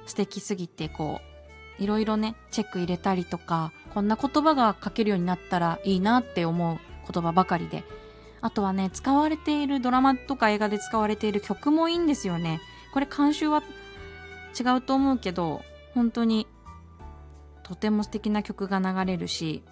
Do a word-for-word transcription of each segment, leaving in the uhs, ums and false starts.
素敵すぎて、こういろいろねチェック入れたりとか、こんな言葉が書けるようになったらいいなって思う言葉ばかりで、あとはね、使われているドラマとか映画で使われている曲もいいんですよね。これ監修は違うと思うけど、本当にとても素敵な曲が流れるし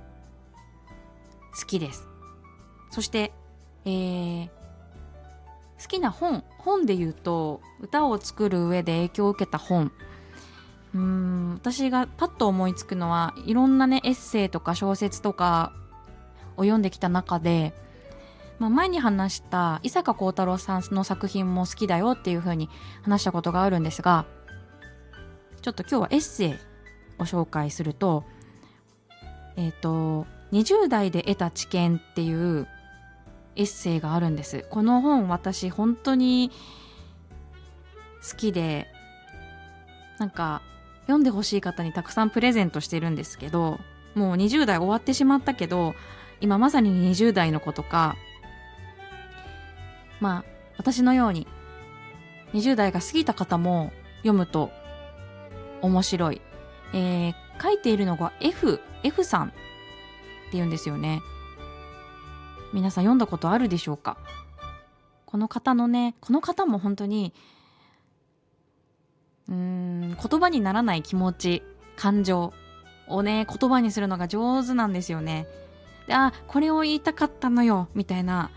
好きです。そして、えー、好きな本本で言うと、歌を作る上で影響を受けた本、うーん私がパッと思いつくのは、いろんなねエッセイとか小説とかを読んできた中で、まあ、前に話した伊坂幸太郎さんの作品も好きだよっていう風に話したことがあるんですが、ちょっと今日はエッセイを紹介すると、えっとにじゅう代で得た知見っていうエッセイがあるんです。この本私本当に好きで、なんか読んでほしい方にたくさんプレゼントしてるんですけど、もうにじゅう代終わってしまったけど、今まさににじゅう代の子とか、まあ私のようににじゅう代が過ぎた方も読むと面白い。えー、書いているのが F F さんって言うんですよね。皆さん読んだことあるでしょうか。この方のね、この方も本当にうーん言葉にならない気持ち、感情をね言葉にするのが上手なんですよね。で、あ、これを言いたかったのよみたいな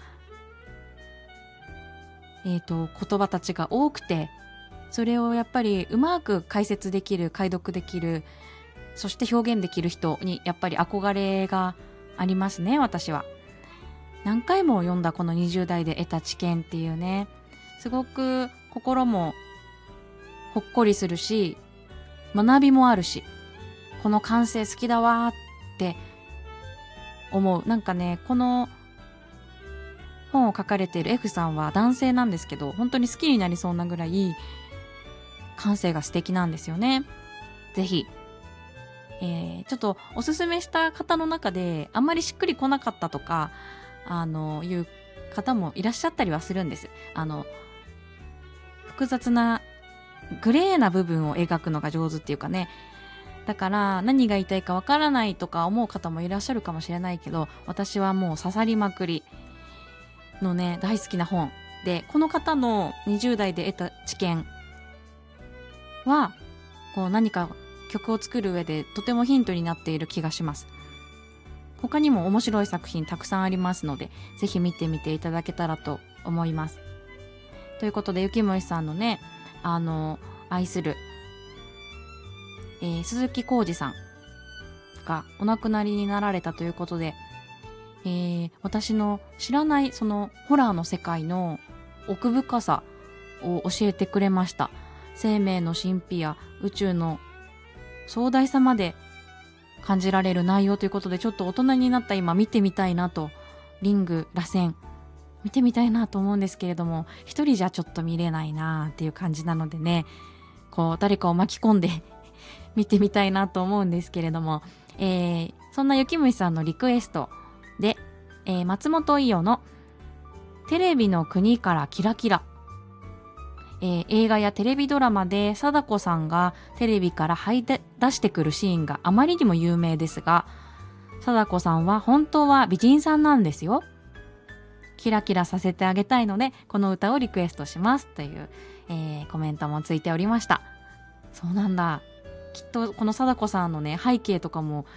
えーと言葉たちが多くて、それをやっぱりうまく解説できる、解読できる、そして表現できる人にやっぱり憧れがありますね。私は何回も読んだこのにじゅう代で得た知見っていうね、すごく心もほっこりするし、学びもあるし、この感性好きだわって思う。なんかね、この本を書かれている F さんは男性なんですけど、本当に好きになりそうなぐらい感性が素敵なんですよね。ぜひ、えー、ちょっとおすすめした方の中であんまりしっくりこなかったとかあのいう方もいらっしゃったりはするんです。あの複雑なグレーな部分を描くのが上手っていうかね、だから何が言いたいかわからないとか思う方もいらっしゃるかもしれないけど、私はもう刺さりまくりのね大好きな本で、この方のにじゅう代で得た知見はこう何か曲を作る上でとてもヒントになっている気がします。他にも面白い作品たくさんありますので、ぜひ見てみていただけたらと思います。ということで、雪森さんのねあの愛する、えー、鈴木浩二さんがお亡くなりになられたということで、えー、私の知らないそのホラーの世界の奥深さを教えてくれました。生命の神秘や宇宙の壮大さまで感じられる内容ということで、ちょっと大人になった今見てみたいなと、リング螺旋見てみたいなと思うんですけれども、一人じゃちょっと見れないなっていう感じなのでね、こう誰かを巻き込んで見てみたいなと思うんですけれども、えー、そんな雪虫さんのリクエストで、えー、松本伊代のテレビの国からキラキラ、えー、映画やテレビドラマで貞子さんがテレビから這い出してくるシーンがあまりにも有名ですが、貞子さんは本当は美人さんなんですよ。キラキラさせてあげたいのでこの歌をリクエストしますという、えー、コメントもついておりました。そうなんだ、きっとこの貞子さんのね背景とかも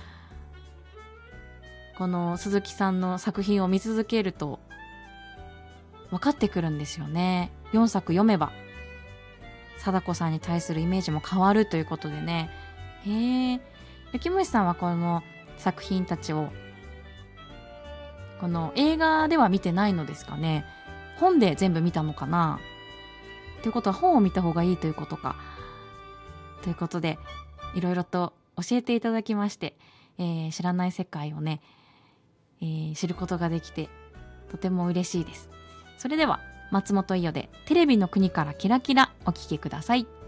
この鈴木さんの作品を見続けると分かってくるんですよね。よんさく読めば貞子さんに対するイメージも変わるということでね。へえ、雪虫さんはこの作品たちをこの映画では見てないのですかね。本で全部見たのかな。ということは本を見た方がいいということか。ということでいろいろと教えていただきまして、えー、知らない世界をね、えー、知ることができてとても嬉しいです。それでは松本伊代でテレビの国からキラキラお聴きください。